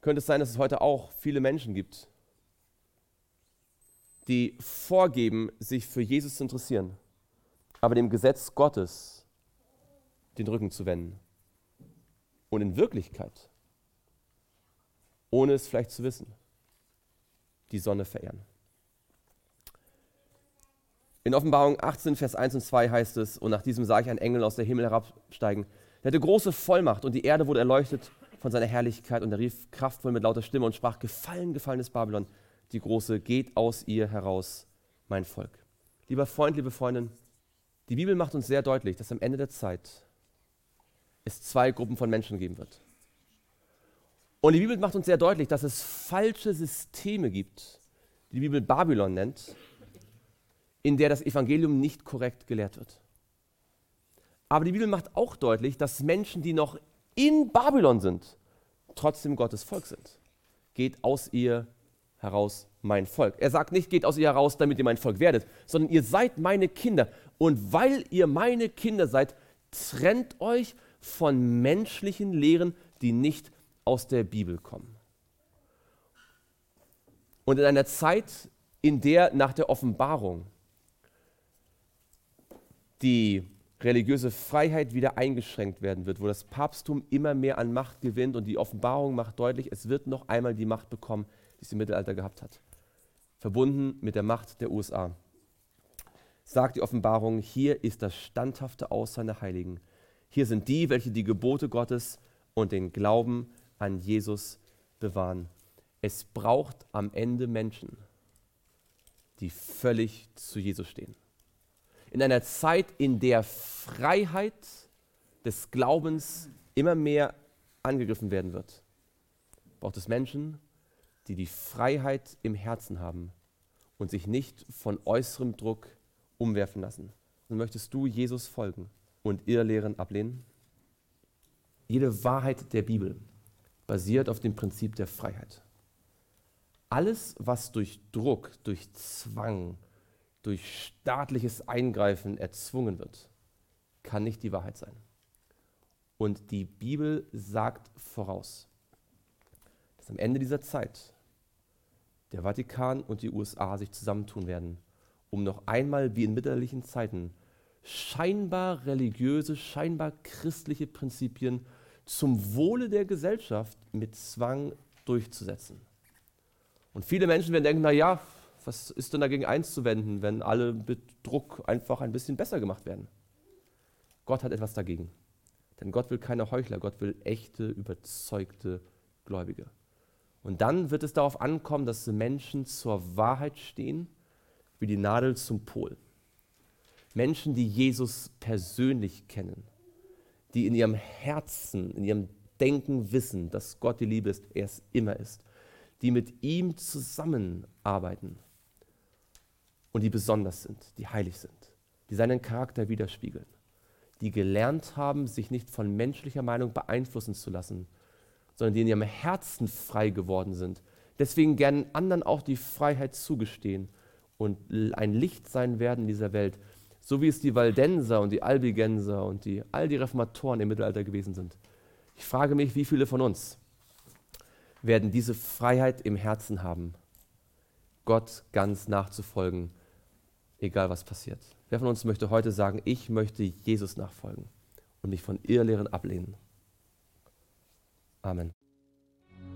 könnte es sein, dass es heute auch viele Menschen gibt, die vorgeben, sich für Jesus zu interessieren, aber dem Gesetz Gottes den Rücken zu wenden. Und in Wirklichkeit, ohne es vielleicht zu wissen, die Sonne verehren. In Offenbarung 18, Vers 1 und 2 heißt es, und nach diesem sah ich einen Engel aus dem Himmel herabsteigen. Der hatte große Vollmacht und die Erde wurde erleuchtet von seiner Herrlichkeit und er rief kraftvoll mit lauter Stimme und sprach, gefallen, gefallenes Babylon, die Große, geht aus ihr heraus, mein Volk. Lieber Freund, liebe Freundin, die Bibel macht uns sehr deutlich, dass am Ende der Zeit es zwei Gruppen von Menschen geben wird. Und die Bibel macht uns sehr deutlich, dass es falsche Systeme gibt, die Bibel Babylon nennt, in der das Evangelium nicht korrekt gelehrt wird. Aber die Bibel macht auch deutlich, dass Menschen, die noch in Babylon sind, trotzdem Gottes Volk sind. Geht aus ihr heraus, mein Volk. Er sagt nicht, geht aus ihr heraus, damit ihr mein Volk werdet, sondern ihr seid meine Kinder. Und weil ihr meine Kinder seid, trennt euch von menschlichen Lehren, die nicht aus der Bibel kommen. Und in einer Zeit, in der nach der Offenbarung die religiöse Freiheit wieder eingeschränkt werden wird, wo das Papsttum immer mehr an Macht gewinnt und die Offenbarung macht deutlich, es wird noch einmal die Macht bekommen, die es im Mittelalter gehabt hat. Verbunden mit der Macht der USA. Sagt die Offenbarung, hier ist das standhafte Ausharren der Heiligen. Hier sind die, welche die Gebote Gottes und den Glauben an Jesus bewahren. Es braucht am Ende Menschen, die völlig zu Jesus stehen. In einer Zeit, in der Freiheit des Glaubens immer mehr angegriffen werden wird, braucht es Menschen, die die Freiheit im Herzen haben und sich nicht von äußerem Druck umwerfen lassen. Und möchtest du Jesus folgen und Irrlehren ablehnen? Jede Wahrheit der Bibel basiert auf dem Prinzip der Freiheit. Alles, was durch Druck, durch Zwang, durch staatliches Eingreifen erzwungen wird, kann nicht die Wahrheit sein. Und die Bibel sagt voraus, dass am Ende dieser Zeit der Vatikan und die USA sich zusammentun werden, um noch einmal wie in mittelalterlichen Zeiten scheinbar religiöse, scheinbar christliche Prinzipien zum Wohle der Gesellschaft mit Zwang durchzusetzen. Und viele Menschen werden denken, naja, was ist denn dagegen einzuwenden, wenn alle mit Druck einfach ein bisschen besser gemacht werden? Gott hat etwas dagegen. Denn Gott will keine Heuchler, Gott will echte, überzeugte Gläubige. Und dann wird es darauf ankommen, dass Menschen zur Wahrheit stehen, wie die Nadel zum Pol. Menschen, die Jesus persönlich kennen, die in ihrem Herzen, in ihrem Denken wissen, dass Gott die Liebe ist, er es immer ist, die mit ihm zusammenarbeiten und die besonders sind, die heilig sind, die seinen Charakter widerspiegeln, die gelernt haben, sich nicht von menschlicher Meinung beeinflussen zu lassen, sondern die in ihrem Herzen frei geworden sind, deswegen gern anderen auch die Freiheit zugestehen und ein Licht sein werden in dieser Welt, so wie es die Waldenser und die Albigenser und all die Reformatoren im Mittelalter gewesen sind. Ich frage mich, wie viele von uns werden diese Freiheit im Herzen haben, Gott ganz nachzufolgen, egal was passiert. Wer von uns möchte heute sagen, ich möchte Jesus nachfolgen und mich von Irrlehren ablehnen? Amen.